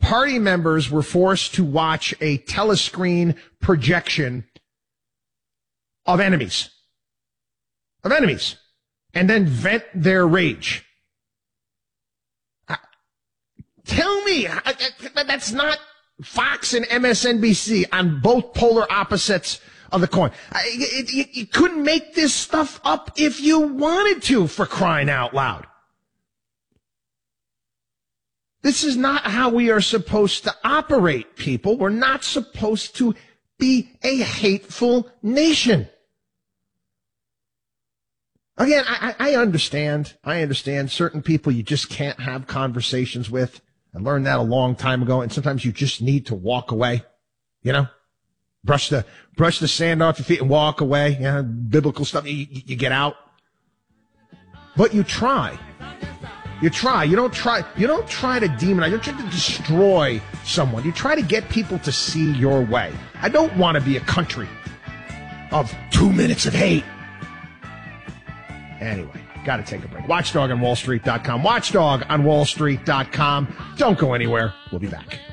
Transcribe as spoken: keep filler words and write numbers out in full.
party members were forced to watch a telescreen projection of enemies, of enemies, and then vent their rage. Uh, tell me, uh, that's not Fox and M S N B C on both polar opposites of the coin. Uh, it, it, you couldn't make this stuff up if you wanted to, for crying out loud. This is not how we are supposed to operate, people. We're not supposed to be a hateful nation. Again, I, I understand. I understand certain people you just can't have conversations with. I learned that a long time ago, and sometimes you just need to walk away, you know? Brush the, brush the sand off your feet and walk away. You know, biblical stuff, you, you get out. But you try. You try. You don't try. You don't try to demonize. You don't try to destroy someone. You try to get people to see your way. I don't want to be a country of two minutes of hate. Anyway, got to take a break. Watchdog on wall street dot com. Watchdog on wall street dot com. Don't go anywhere. We'll be back.